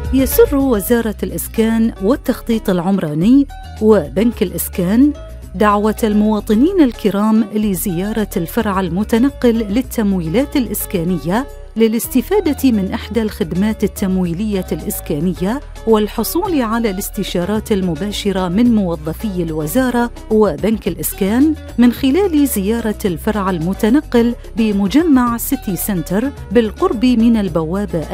يسر وزارة الإسكان والتخطيط العمراني وبنك الإسكان دعوة المواطنين الكرام لزيارة الفرع المتنقل للتمويلات الإسكانية للاستفادة من إحدى الخدمات التمويلية الإسكانية والحصول على الاستشارات المباشرة من موظفي الوزارة وبنك الإسكان من خلال زيارة الفرع المتنقل بمجمع سيتي سنتر بالقرب من البوابة